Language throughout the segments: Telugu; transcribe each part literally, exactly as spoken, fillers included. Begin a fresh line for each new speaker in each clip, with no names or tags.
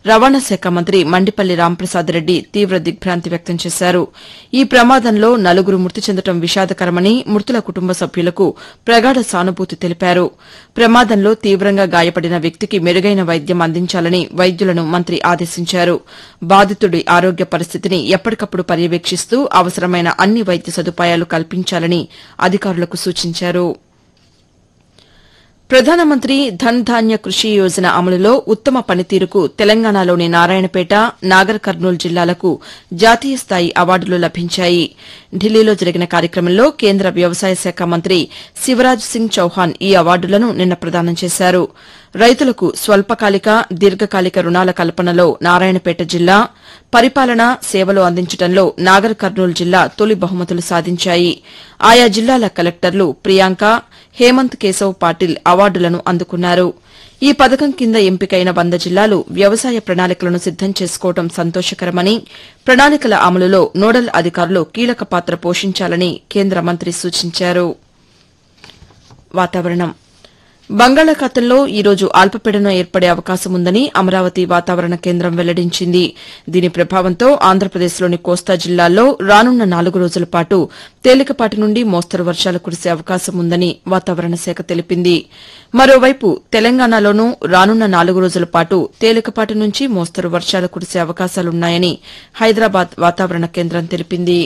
రవాణా శాఖ మంత్రి మండిపల్లి రాంప్రసాద్ రెడ్డి తీవ్ర దిగ్భ్రాంతి వ్యక్తం చేశారు. ఈ ప్రమాదంలో నలుగురు మృతి చెందడం విషాదకరమని మృతుల కుటుంబ సభ్యులకు ప్రగాఢ సానుభూతి తెలిపారు. ప్రమాదంలో తీవ్రంగా గాయపడిన వ్యక్తికి మెరుగైన వైద్యం అందించాలని వైద్యులను మంత్రి ఆదేశించారు. బాధితుడి ఆరోగ్య పరిస్థితిని ఎప్పటికప్పుడు పర్యవేక్షిస్తూ అవసరమైన అన్ని వైద్య సదుపాయాలు కల్పించాలని అధికారులకు సూచించారు. ప్రధానమంత్రి ధన్ ధాన్య కృషి యోజన అమలులో ఉత్తమ పనితీరుకు తెలంగాణలోని నారాయణపేట, నాగర్ కర్నూలు జిల్లాలకు జాతీయ స్థాయి అవార్డులు లభించాయి. ఢిల్లీలో జరిగిన కార్యక్రమంలో కేంద్ర వ్యవసాయ శాఖ మంత్రి శివరాజ్ సింగ్ చౌహాన్ ఈ అవార్డులను నిన్న ప్రదానం చేశారు. రైతులకు స్వల్పకాలిక, దీర్ఘకాలిక రుణాల కల్పనలో నారాయణపేట జిల్లా, పరిపాలన, సేవలు అందించడంలో నాగర్ కర్నూలు జిల్లా తొలి బహుమతులు సాధించాయి. ఆయా జిల్లాల కలెక్టర్లు ప్రియాంక, హేమంత్ కేశవ్ పాటిల్ అవార్డులను అందుకున్నారు. ఈ పథకం కింద ఎంపికైన వంద జిల్లాలు వ్యవసాయ ప్రణాళికలను సిద్దం చేసుకోవడం సంతోషకరమని, ప్రణాళికల అమలులో నోడల్ అధికారులు కీలక పాత్ర పోషించాలని కేంద్ర మంత్రి సూచించారు. వాతావరణం బంగాళాఖాతంలో ఈ రోజు అల్పపీడనం ఏర్పడే అవకాశం ఉందని అమరావతి వాతావరణ కేంద్రం వెల్లడించింది. దీని ప్రభావంతో ఆంధ్రప్రదేశ్లోని కోస్తా జిల్లాల్లో రానున్న నాలుగు రోజుల పాటు తేలికపాటి నుండి మోస్తరు వర్షాలు కురిసే అవకాశం ఉందని వాతావరణ శాఖ తెలిపింది. మరోవైపు తెలంగాణలోనూ రానున్న నాలుగు రోజుల పాటు తేలికపాటి నుంచి మోస్తరు వర్షాలు కురిసే అవకాశాలున్నాయని హైదరాబాద్ వాతావరణ కేంద్రం తెలిపింది.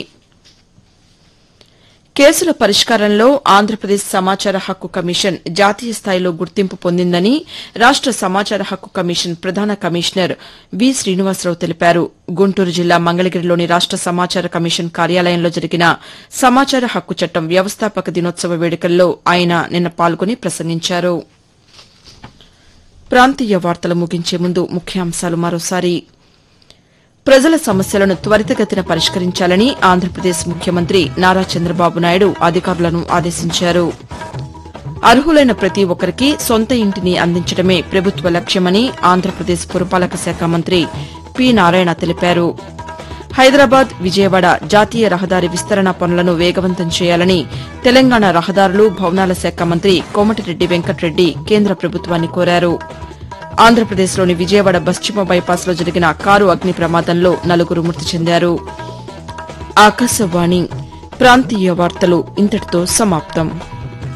కేసుల పరిష్కారంలో ఆంధ్రప్రదేశ్ సమాచార హక్కు కమిషన్ జాతీయ స్థాయిలో గుర్తింపు పొందిందని రాష్ట సమాచార హక్కు కమిషన్ ప్రధాన కమిషనర్ వి శ్రీనివాసరావు తెలిపారు. గుంటూరు జిల్లా మంగళగిరిలోని రాష్ట సమాచార కమిషన్ కార్యాలయంలో జరిగిన సమాచార హక్కు చట్టం వ్యవస్థాపక దినోత్సవ వేడుకల్లో ఆయన నిన్న పాల్గొని ప్రసంగించారు. ప్రాంతీయ వార్తలు ముగించే ముందు ముఖ్యాంశాలు మరోసారి. ప్రజల సమస్యలను త్వరితగతిన పరిష్కరించాలని ఆంధ్రప్రదేశ్ ముఖ్యమంత్రి నారా చంద్రబాబు నాయుడు అధికారులను ఆదేశించారు. అర్హులైన ప్రతి ఒక్కరికి సొంత ఇంటిని అందించడమే ప్రభుత్వ లక్ష్యమని ఆంధ్రప్రదేశ్ పురపాలక శాఖ మంత్రి పి నారాయణ తెలిపారు. హైదరాబాద్, విజయవాడ జాతీయ రహదారి విస్తరణ పనులను వేగవంతం చేయాలని తెలంగాణ రహదారులు, భవనాల శాఖ మంత్రి కోమటిరెడ్డి వెంకటరెడ్డి కేంద్ర ప్రభుత్వాన్ని కోరారు. ఆంధ్రప్రదేశ్లోని విజయవాడ పశ్చిమ బైపాస్లో జరిగిన కారు అగ్ని ప్రమాదంలో నలుగురు మృతి చెందారు. ఆకాశవాణి ప్రాంతీయ వార్తలు ఇంతటితో సమాప్తం.